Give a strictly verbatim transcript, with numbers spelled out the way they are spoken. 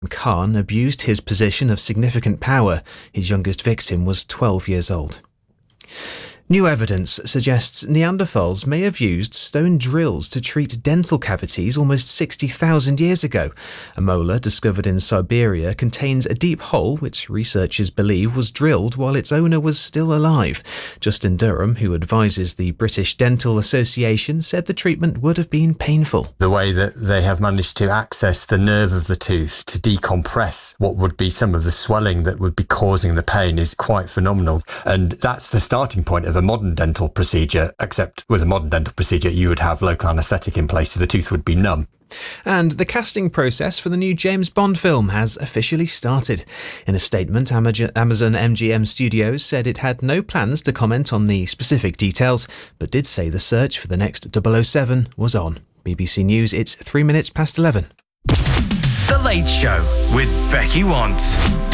Khan abused his position of significant power. His youngest victim was twelve years old. New evidence suggests Neanderthals may have used stone drills to treat dental cavities almost sixty thousand years ago. A molar discovered in Siberia contains a deep hole which researchers believe was drilled while its owner was still alive. Justin Durham, who advises the British Dental Association, said the treatment would have been painful. The way that they have managed to access the nerve of the tooth to decompress what would be some of the swelling that would be causing the pain is quite phenomenal. And that's the starting point of a modern dental procedure, except with a modern dental procedure you would have local anaesthetic in place so the tooth would be numb. And the casting process for the new James Bond film has officially started. In a statement, Amazon M G M Studios said it had no plans to comment on the specific details, but did say the search for the next double oh seven was on. B B C News, it's three minutes past eleven. The Late Show with Becky Want.